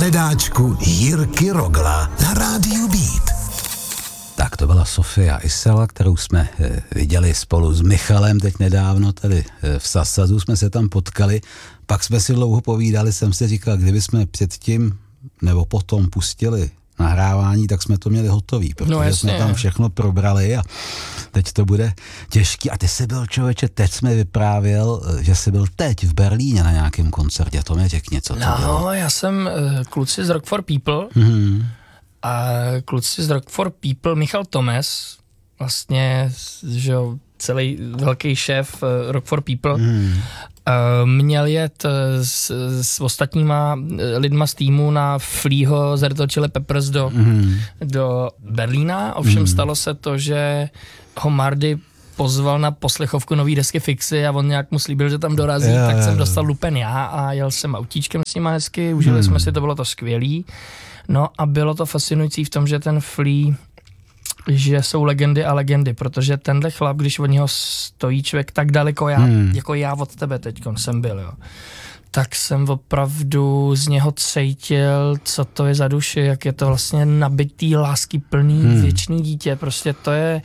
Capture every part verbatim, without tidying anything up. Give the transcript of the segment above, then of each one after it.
hledáčku Jirky Rogla na rádiu Beat. Tak to byla Sofia Isela, kterou jsme e, viděli spolu s Michalem teď nedávno, tady e, v Sasazu jsme se tam potkali, pak jsme si dlouho povídali, jsem si říkal, kdyby jsme předtím nebo potom pustili nahrávání, tak jsme to měli hotový, protože no, jsme tam všechno probrali a teď to bude těžký. A ty jsi byl, člověče, teď jsme vyprávěl, že jsi byl teď v Berlíně na nějakém koncertě, to mě řekni, co to no, bylo. No, já jsem uh, kluci z Rock for People mm-hmm. a kluci z Rock for People, Michal Tomes, vlastně, že jo, celý velký šéf uh, Rock for People, mm. uh, měl jet s, s ostatníma lidma z týmu na Flea z Red Hot Chili Peppers do, mm. do Berlína, ovšem mm. stalo se to, že ho Mardy pozval na poslechovku nový desky Fixy a on nějak mu slíbil, že tam dorazí, yeah, tak yeah, jsem yeah. dostal lupen já a jel jsem autíčkem s nima hezky, užili mm. jsme si, to bylo to skvělý. No a bylo to fascinující v tom, že ten Flea, že jsou legendy a legendy, protože tenhle chlap, když od něho stojí člověk tak daleko, já, hmm. jako já od tebe teďkon jsem byl, jo, tak jsem opravdu z něho cítil, co to je za duši, jak je to vlastně nabitý, láskyplný, hmm. věčný dítě, prostě to je,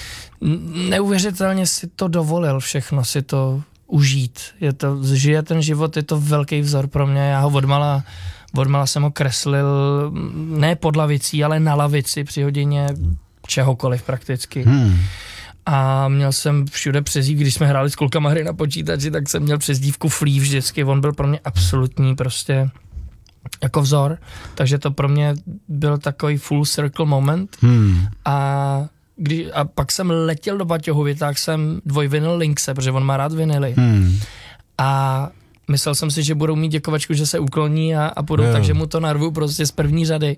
neuvěřitelně si to dovolil všechno, si to užít, je to, žije ten život, je to velký vzor pro mě, já ho odmala Odmala jsem ho kreslil ne pod lavicí, ale na lavici při hodině čehokoliv prakticky. Hmm. A měl jsem všude přezdívku, když jsme hráli s klukama hry na počítači, tak jsem měl přezdívku Flea vždycky. On byl pro mě absolutní prostě jako vzor. Takže to pro mě byl takový full circle moment. Hmm. A, když, a pak jsem letěl do Baťohu, vytáhl jsem dvojvinyl Linkse, protože on má rád vinily. Hmm. A myslel jsem si, že budou mít děkovačku, že se ukloní a, a půjdou, yeah. takže mu to narvu prostě z první řady.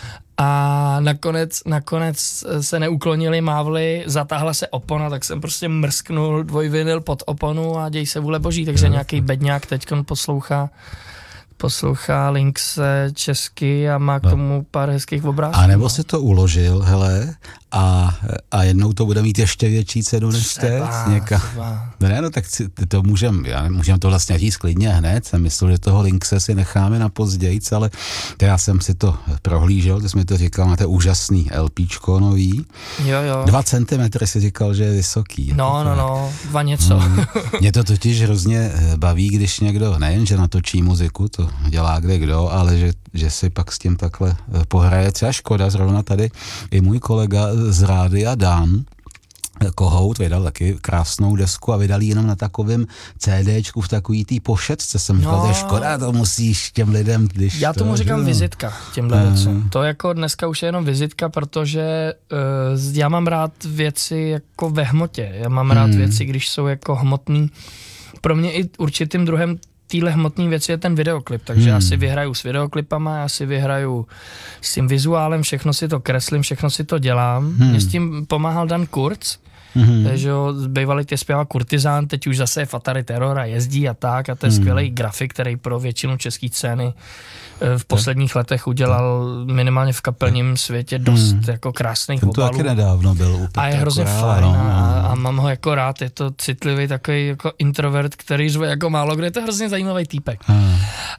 A nakonec, nakonec se neuklonili, mávli, zatáhla se opona, tak jsem prostě mrsknul dvojvinyl pod oponu a děj se vůle boží, takže yeah. nějaký bedňák teďkon poslouchá poslouchá Lynx česky a má k tomu pár hezkých obrázků. A nebo si to uložil, hele, a, a jednou to bude mít ještě větší cenu než teď. Ne, no tak to můžem, já můžem to vlastně říct klidně hned, jsem myslel, že toho Lynxe si necháme na pozdějc, ale já jsem si to prohlížel, ty jsi mi to říkal, máte úžasný LPčko nový. Jo, jo. Dva centimetry si říkal, že je vysoký. No, no, no, dva něco. No, mě to totiž hrozně baví, když někdo, nejen, že natočí muziku, to dělá kde kdo, ale že, že si pak s tím takhle pohraje. Třeba Škoda, zrovna tady i můj kolega z rádia Dan Kohout vydal taky krásnou desku a vydal ji jenom na takovém CDčku v takový tý pošetce. Jsem říkal, no, to je škoda, to musíš těm lidem, když já tomu to, říkám no. vizitka těmhle uh. věcem. To jako dneska už je jenom vizitka, protože uh, já mám rád věci jako ve hmotě. Já mám hmm. rád věci, když jsou jako hmotný. Pro mě i určitým druhem týhle hmotný věci je ten videoklip, takže hmm. já si vyhraju s videoklipama, já si vyhraju s tím vizuálem, všechno si to kreslím, všechno si to dělám. Hmm. Mě s tím pomáhal Dan Kurz, hmm. že jo, bývalý tě zpěvá Kurtizán, teď už zase je Fatary Terror a jezdí a tak a to je hmm. skvělý grafik, který pro většinu české scény v posledních letech udělal minimálně v kapelním světě dost hmm. jako krásných obalů. To taky nedávno byl. A je hrozně fajn no. a, a mám ho jako rád, je to citlivý takový jako introvert, který řve jako málo kdo, je to hrozně zajímavý týpek. Hmm.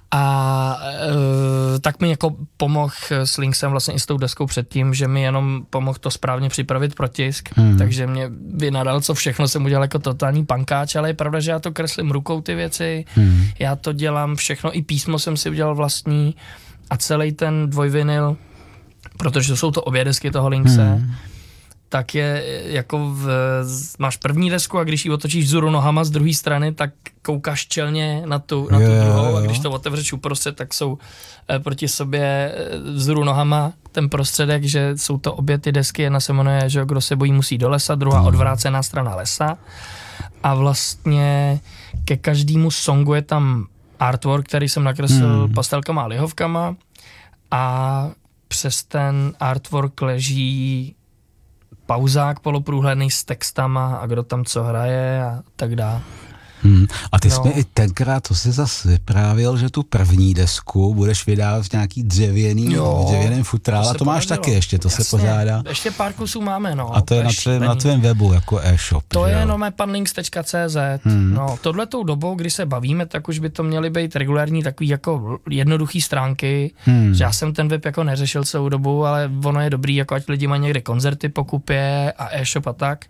A e, tak mi jako pomohl s Lynxem vlastně i s tou deskou předtím, že mi jenom pomohl to správně připravit pro tisk, hmm. takže mě vynadal, co všechno jsem udělal jako totální pankáč, ale je pravda, že já to kreslím rukou ty věci, hmm. já to dělám všechno, i písmo jsem si udělal vlastní a celý ten dvojvinyl, protože jsou to obě desky toho Lynxe, hmm. tak je jako v, máš první desku a když ji otočíš vzhůru nohama z druhé strany, tak koukáš čelně na tu, na tu yeah, druhou yeah. a když to otevřeš uprostřed, tak jsou eh, proti sobě vzhůru nohama ten prostředek, že jsou to obě ty desky, jedna se jmenuje, že kdo se bojí musí do lesa, druhá mm. odvrácená strana lesa a vlastně ke každému songu je tam artwork, který jsem nakreslil mm. pastelkama a lihovkama a přes ten artwork leží pauzák poloprůhledný s textama a kdo tam co hraje a tak dále. Hmm. A ty No. jsi mi i tenkrát, to jsi zase vyprávěl, že tu první desku budeš vydávat v nějaký dřevěný, Jo, dřevěném futrále, a se to máš podařilo. taky ještě, to Jasně, se pořádá. Ještě pár kusů máme, no. A to je na tvém, na tvém webu jako e-shop. To že je jo? no panlinks tečka cé zet. Hmm. No, tohletou dobou, kdy se bavíme, tak už by to měly být regulární takový jako jednoduchý stránky, Hmm. že já jsem ten web jako neřešil celou dobu, ale ono je dobrý, jako ať lidi mají někde koncerty po kupě a e-shop a tak.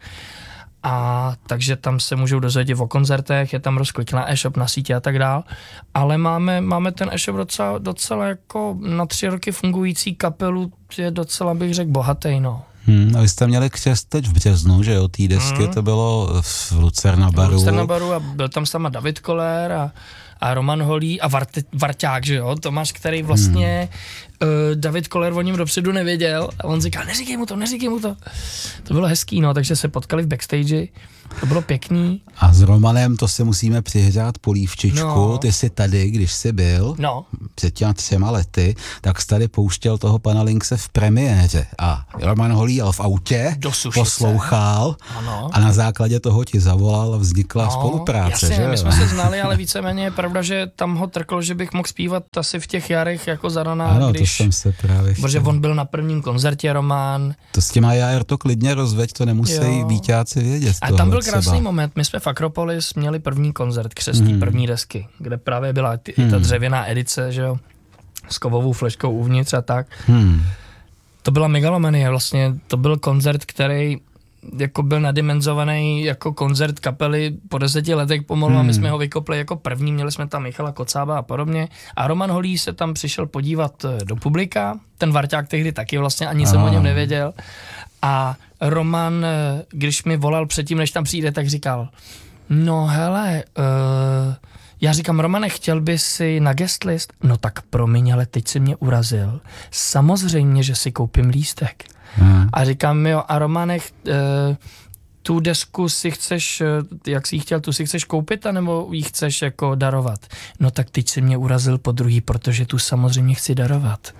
A takže tam se můžou dozvědět o koncertech, je tam rozklik na e-shop, na sítě a tak dál. Ale máme, máme ten e-shop docela, docela jako na tři roky fungující kapelu, je docela bych řekl bohatý, no. Hmm, a vy jste měli křest teď v březnu, že jo, té desky, Hmm. to bylo v Lucerna baru. Lucerna baru a byl tam sama David Koller a, a Roman Holý a Vart, Varťák, že jo, Tomáš, který vlastně hmm. uh, David Koller o něm dopředu nevěděl a on říkal, neříkej mu to, neříkej mu to. To bylo hezký, no, takže se potkali v backstage, to bylo pěkný. A s Romanem to si musíme přihřát polívčičku, No. ty jsi tady, když jsi byl, No. před těma třema lety, tak jsi tady pouštěl toho pana Linkse v premiéře a Roman Holý jel v autě, Do Sušice. poslouchal Ano. a na základě toho ti zavolal a vznikla spolupráce, jasně, že jo? my jsme se znali, ale víceméně je pravda, že tam ho trklo, že bych mohl zpívat asi v těch jarech jako zadaná, Ano, když... to jsem se právě Protože chtěl. on byl na prvním koncertě, Roman. To s těma jajer to klidně rozveď, to nemusí Jo. víťáci vědět. A tam byl tohle krásný třeba. moment, my jsme v Akropolis měli první koncert, křestí Hmm. první desky, kde právě byla ty, i ta dřevěná edice, že jo, s kovovou fleškou uvnitř a tak. Hmm. To byla megalomanie, vlastně to byl koncert, který jako byl nadimenzovaný jako koncert kapely po deseti letech pomalu a my jsme ho vykopli jako první, měli jsme tam Michala Kocába a podobně a Roman Holý se tam přišel podívat do publika, ten Varťák tehdy taky vlastně, ani jsem o něm nevěděl a Roman, když mi volal předtím, než tam přijde, tak říkal, no hele, uh, já říkám, Romane, chtěl by si na guest list? No tak promiň, ale teď si mě urazil. Samozřejmě, že si koupím lístek. Hmm. A říkám, jo, a Romane, uh, tu desku si chceš, jak jsi ji chtěl, tu si chceš koupit, anebo ji chceš jako darovat? No tak teď si mě urazil po druhý, protože tu samozřejmě chci darovat.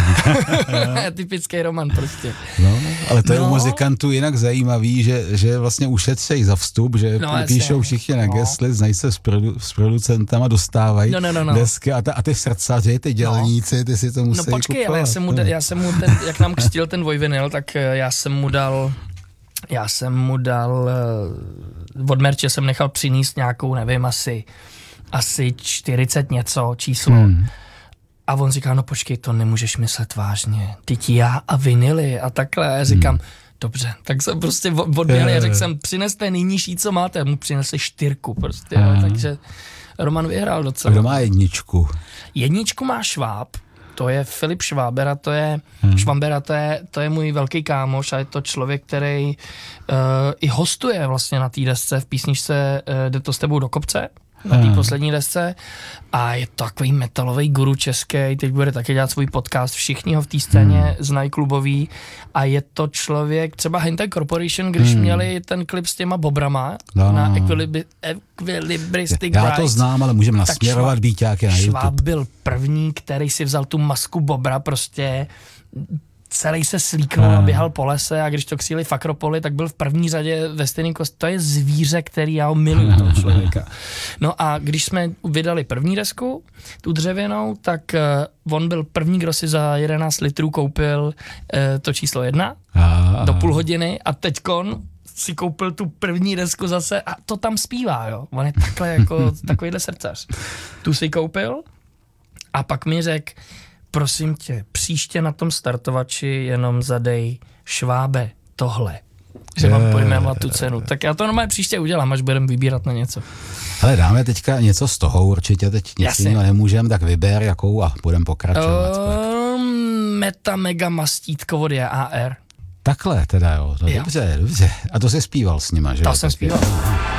Typický Roman prostě. No, ale to je No. u muzikantů jinak zajímavý, že, že vlastně ušetřejí za vstup, že No, píšou jasně. všichni na No. guest list, znají se s, produ, s producentama, dostávají No, no, no, no. desky a, ta, a ty srdcaři, ty dělníci, ty si to musí No počkej, kupovat. ale já jsem mu, da, já jsem mu ten, jak nám křtil ten dvojvinyl, tak eh, já jsem mu dal, já jsem mu dal, eh, od merče jsem nechal přinést nějakou, nevím, asi, asi čtyřicet něco číslo. Hmm. A on říká, no počkej, to nemůžeš myslet vážně, teď já a vinily a takhle. A já říkám, hmm. dobře, tak jsem prostě odběhl a řekl jsem, přineste nejnižší, co máte, mu přinesli čtyřku prostě, jo, takže Roman vyhrál A docela. kdo má jedničku? Jedničku má Šváb, to je Filip Švábera, to je, hmm. Švambera, to je, to je můj velký kámoš a je to člověk, který uh, i hostuje vlastně na té desce v písničce uh, Jde to s tebou do kopce, na té Hmm. poslední desce a je to takový metalový guru český, teď bude taky dělat svůj podcast, všichni ho v té scéně hmm. znají klubový a je to člověk, třeba Hentai Corporation, když hmm. měli ten klip s těma bobrama No. na Equilibri- Equilibristic Já to Brides. znám, ale můžeme Tak nasměrovat Šváb- býťáky na Šváb YouTube. byl první, který si vzal tu masku bobra, prostě celý se slíknul a běhal po lese a když to kříli v Akropoli, tak byl v první řadě ve stejném kost. To je zvíře, který já ho miluju, toho člověka. No a když jsme vydali první desku, tu dřevěnou, tak uh, on byl první, kdo si za jedenáct litrů koupil uh, to číslo jedna A, do půl hodiny a teďkon si koupil tu první desku zase a to tam zpívá, jo. On je takhle jako takovýhle srdcař. Tu si koupil a pak mi řekl, prosím tě, příště na tom startovači jenom zadej Švábe tohle, že mám pojmenovat tu cenu. Tak já to normálně příště udělám, až budeme vybírat na něco. ale dáme teďka něco z toho, určitě teď nic Jasně. jiného nemůžeme, tak vyber jakou a budeme pokračovat. Um, meta mega mastítko od J A R. Takhle teda jo, to Jo. dobře, dobře. A to jsi zpíval s nima, že? To jo? jsem Taky. zpíval.